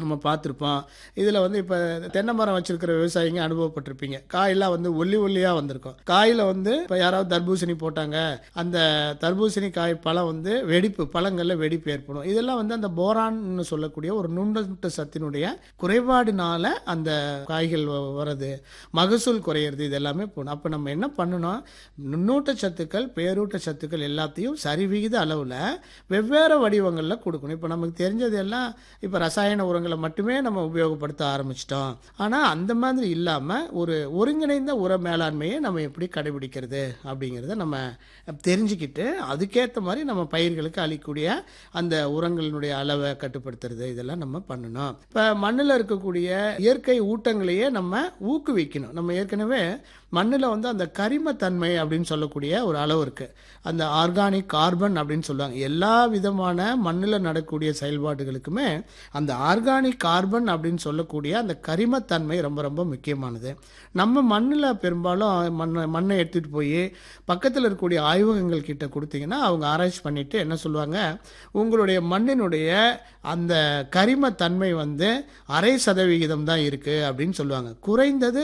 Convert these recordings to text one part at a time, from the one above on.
நம்ம பார்த்துருப்போம். இதில் வந்து இப்போ தென்னை மரம் வச்சிருக்கிற விவசாயிங்க அனுபவப்பட்டிருப்பீங்க. காயெல்லாம் வந்து ஒல்லி ஒல்லியாக வந்திருக்கும். காயில் வந்து இப்போ யாராவது தர்பூசணி போட்டாங்க, அந்த தர்பூசணி காய் பழம் வந்து பழங்களில் வெடிப்பு ஏற்படும். இதெல்லாம் வந்து அந்த போரான்னு சொல்லக்கூடிய ஒரு நுண்ணூட்ட சத்தினுடைய குறைபாடுனால அந்த காய்கள் வர்றது, மகசூல் குறையிறது, இது எல்லாமே போகணும். அப்போ நம்ம என்ன பண்ணணும், நுண்ணூட்ட சத்துக்கள், பேரூட்ட சத்துக்கள் எல்லாத்தையும் சரிவிகித அளவில் வெவ்வேறு வடிவங்களில் கொடுக்கணும். இப்போ நமக்கு தெரிஞ்சது எல்லாம் இப்போ ரசாயன உரங்களை மட்டுமே நம்ம உபயோகப்படுத்த ஆரம்பிச்சிட்டோம். ஆனால் அந்த மாதிரி இல்லாமல் ஒரு ஒருங்கிணைந்த உர மேலாண்மையை நம்ம எப்படி கடைபிடிக்கிறது அப்படிங்கிறத நம்ம தெரிஞ்சுக்கிட்டு அதுக்கேற்ற மாதிரி நம்ம பயிர்களுக்கு அளிக்கக்கூடிய அந்த உரங்களினுடைய அளவை கட்டுப்படுத்துறது, இதெல்லாம் நம்ம பண்ணணும். இப்போ மண்ணில் இருக்கக்கூடிய இயற்கை ஊட்டங்களையே நம்ம ஊக்குவிக்கணும். நம்ம ஏற்கனவே மண்ணில் வந்து அந்த கரிமத்தன்மை அப்படின்னு சொல்லக்கூடிய ஒரு அளவு இருக்குது. அந்த ஆர்கானிக் கார்பன் அப்படின்னு சொல்லுவாங்க. எல்லா விதமான மண்ணில் நடக்கக்கூடிய செயல்பாடுகளுக்குமே அந்த ஆர்கானிக் கார்பன் அப்படின்னு சொல்லக்கூடிய அந்த கரிமத்தன்மை ரொம்ப ரொம்ப முக்கியமானது. நம்ம மண்ணில் பெரும்பாலும் மண்ணை எடுத்துகிட்டு போய் பக்கத்தில் இருக்கக்கூடிய ஆய்வகங்கள் கிட்ட கொடுத்தீங்கன்னா அவங்க ஆராய்ச்சி பண்ணிட்டு என்ன சொல்லுவாங்க, உங்களுடைய மண்ணினுடைய அந்த கரிமத்தன்மை வந்து 0.5% தான் இருக்குது அப்படின்னு சொல்லுவாங்க. குறைந்தது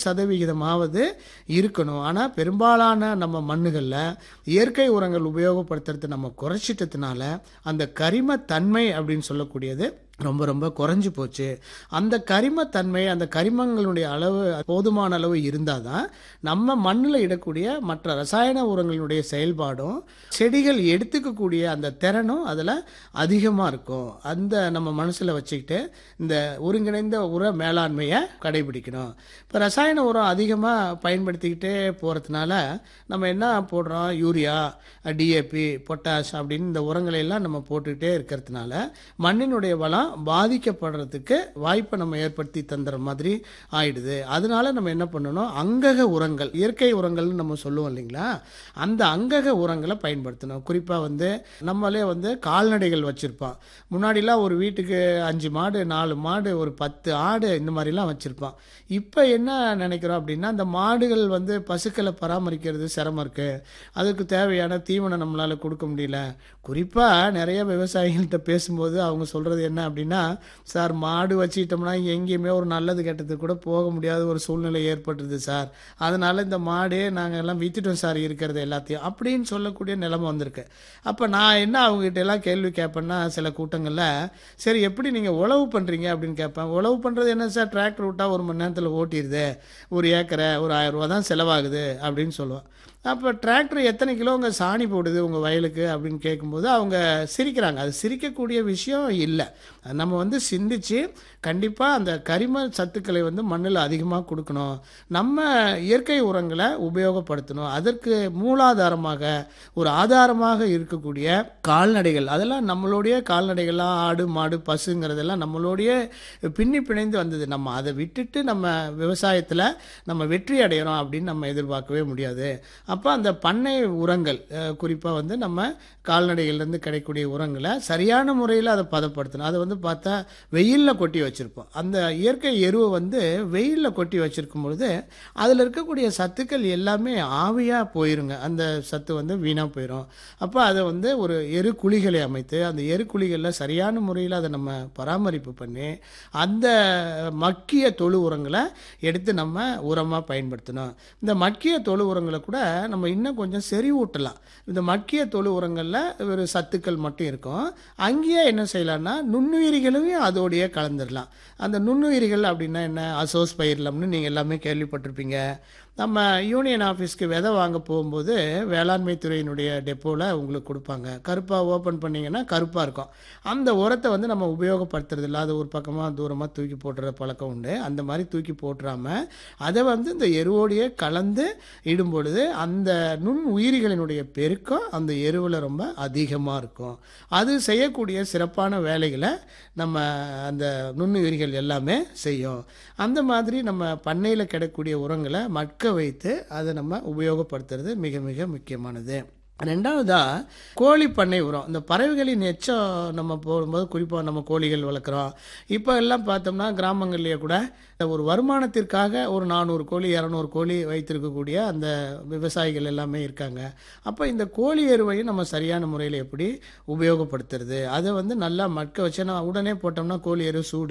1% இருக்கணும். ஆனால் பெரும்பாலான நம்ம மண்ணுகளில் இயற்கை உரங்கள் உபயோகப்படுத்துறது நம்ம குறைச்சிட்டதுனால அந்த கரிமத்தன்மை அப்படின்னு சொல்லக்கூடியது ரொம்ப ரொம்ப குறைஞ்சி போச்சு. அந்த கரிமத்தன்மை, அந்த கரிமங்களுடைய அளவு போதுமான அளவு இருந்தால் தான் நம்ம மண்ணில் இடக்கூடிய மற்ற ரசாயன உரங்களுடைய செயல்பாடும் செடிகள் எடுத்துக்கக்கூடிய அந்த திறனும் அதில் அதிகமாக இருக்கும். அந்த நம்ம மனசில் வச்சுக்கிட்டு இந்த ஒருங்கிணைந்த உர மேலாண்மையை கடைபிடிக்கணும். இப்போ ரசாயன உரம் அதிகமாக பயன்படுத்திக்கிட்டே போகிறதுனால நம்ம என்ன போடுறோம், யூரியா, டிஏபி, பொட்டாஷ் அப்படின்னு இந்த உரங்களை எல்லாம் நம்ம போட்டுக்கிட்டே இருக்கிறதுனால மண்ணினுடைய வளம் பாதிக்கப்படுறதுக்கு வாய்ப்பை நம்ம ஏற்படுத்தி தந்துற மாதிரி ஆயிடுது. அதனால நம்ம என்ன பண்ணணும், அங்கக உரங்கள், இயற்கை உரங்கள்னு நம்ம சொல்லுவோம் இல்லைங்களா, அந்த அங்கக உரங்களை பயன்படுத்தணும். குறிப்பாக வந்து நம்மளே வந்து கால்நடைகள் வச்சுருப்போம். முன்னாடிலாம் ஒரு வீட்டுக்கு 5 மாடு, 4 மாடு, ஒரு 10 ஆடு இந்த மாதிரிலாம் வச்சுருப்பான். இப்போ என்ன நினைக்கிறோம் அப்படின்னா, அந்த மாடுகள் வந்து பசுக்களை பராமரிக்கிறது சிரமம் இருக்குது, அதுக்கு தேவையான தீவனம் நம்மளால் கொடுக்க முடியல. குறிப்பாக நிறைய விவசாயிகள்கிட்ட பேசும்போது அவங்க சொல்கிறது என்ன அப்படின்னா, சார் மாடு வச்சுக்கிட்டோம்னா எங்கேயுமே ஒரு நல்லது கெட்டதுக்கு கூட போக முடியாத ஒரு சூழ்நிலை ஏற்பட்டுருது சார், அதனால் இந்த மாடே நாங்கள் எல்லாம் விற்றுட்டோம் சார் இருக்கிறது எல்லாத்தையும் அப்படின்னு சொல்லக்கூடிய நிலைமை வந்திருக்கு. அப்போ நான் என்ன அவங்ககிட்ட எல்லாம் கேள்வி கேட்பேன்னா, சில கூட்டங்களில் சரி எப்படி நீங்கள் உழவு பண்ணுறீங்க அப்படின்னு கேட்பேன். உழவு பண்ணுறது என்ன சார், டிராக்டர் விட்டால் 1 மணி நேரத்தில் ஓட்டிடுது, ஒரு ஏக்கரை ஒரு 1000 ரூபா தான் செலவாகுது அப்படின்னு சொல்லுவேன். அப்போ டிராக்டர் எத்தனை கிலோங்க சாணி போடுது உங்கள் வயலுக்கு அப்படின்னு கேட்கும்போது அவங்க சிரிக்கிறாங்க. அது சிரிக்கக்கூடிய விஷயம் இல்லை. நம்ம வந்து சிந்திச்சு கண்டிப்பாக அந்த கரிம சத்துக்களை வந்து மண்ணில் அதிகமாக கொடுக்கணும். நம்ம இயற்கை உரங்களை உபயோகப்படுத்தணும். அதற்கு மூலாதாரமாக ஒரு ஆதாரமாக இருக்கக்கூடிய கால்நடைகள், அதெல்லாம் நம்மளுடைய கால்நடைகள்லாம் ஆடு மாடு பசுங்கிறதெல்லாம் நம்மளுடைய பின்னி பிணைந்து வந்தது. நம்ம அதை விட்டுட்டு நம்ம விவசாயத்தில் நம்ம வெற்றி அடைகிறோம் அப்படின்னு நம்ம எதிர்பார்க்கவே முடியாது. அப்போ அந்த பண்ணை உரங்கள், குறிப்பாக வந்து நம்ம கால்நடைகள்லேருந்து கிடைக்கக்கூடிய உரங்களை சரியான முறையில் அதை பதப்படுத்தணும். அதை வந்து பார்த்தா வெயிலில் கொட்டி வச்சுருப்போம். அந்த இயற்கை எருவை வந்து வெயிலில் கொட்டி வச்சுருக்கும் பொழுது அதில் இருக்கக்கூடிய சத்துக்கள் எல்லாமே ஆவியாக போயிருங்க. அந்த சத்து வந்து வீணாக போயிடும். அப்போ அதை வந்து ஒரு எரு குழிகளை அமைத்து அந்த எரு குழிகளில் சரியான முறையில் அதை நம்ம பராமரிப்பு பண்ணி அந்த மக்கிய தொழு உரங்களை எடுத்து நம்ம உரமாக பயன்படுத்தணும். இந்த மக்கிய தொழு உரங்களை கூட நம்ம இன்னும் கொஞ்சம் செறிவூட்டலாம். இந்த மக்கிய தொழு உரங்களில் ஒரு சத்துக்கள் மட்டும் இருக்கும். அங்கேயே என்ன செய்யலாம்னா நுண்ணுயிரிகளையும் அதோடைய கலந்துடலாம். அந்த நுண்ணுயிரிகள் அப்படின்னா என்ன, அசோஸ்பைரிலம்னு நீங்கள் எல்லாமே கேள்விப்பட்டிருப்பீங்க. நம்ம யூனியன் ஆஃபீஸ்க்கு விதை வாங்க போகும்போது வேளாண்மை துறையினுடைய டெப்போவில் உங்களுக்கு கொடுப்பாங்க. கருப்பாக ஓப்பன் பண்ணிங்கன்னா கருப்பாக இருக்கும். அந்த உரத்தை வந்து நம்ம உபயோகப்படுத்துறது இல்லை, அது ஒரு பக்கமாக தூரமாக தூக்கி போட்டுற பழக்கம் உண்டு. அந்த மாதிரி தூக்கி போட்டுறாமல் அதை வந்து இந்த எருவோடையே கலந்து இடும் பொழுது அந்த நுண் உயிரிகளினுடைய பெருக்கம் அந்த எருவில் ரொம்ப அதிகமாக இருக்கும். அது செய்யக்கூடிய சிறப்பான வேலைகளை நம்ம அந்த நுண்ணுயிரிகள் எல்லாமே செய்யும். அந்த மாதிரி நம்ம பண்ணையில் கிடைக்கக்கூடிய உரங்களை மட்க வைத்து அதை நம்ம உபயோகப்படுத்துறது மிக மிக முக்கியமானது. ரெண்டாவதா கோழி பண்ணை உரம். இந்த பறவைகளின் எச்சம் நம்ம போடும்போது குறிப்பாக நம்ம கோழிகள் வளர்க்குறோம். இப்போ எல்லாம் பார்த்தோம்னா கிராமங்கள்லேயே கூட ஒரு வருமானத்திற்காக ஒரு 400 கோழி 200 கோழி வைத்திருக்கக்கூடிய அந்த விவசாயிகள் எல்லாமே இருக்காங்க. அப்போ இந்த கோழி எருவையும் நம்ம சரியான முறையில் எப்படி உபயோகப்படுத்துறது, அதை வந்து நல்லா மட்க வச்சு உடனே போட்டோம்னா கோழி எரு சூடு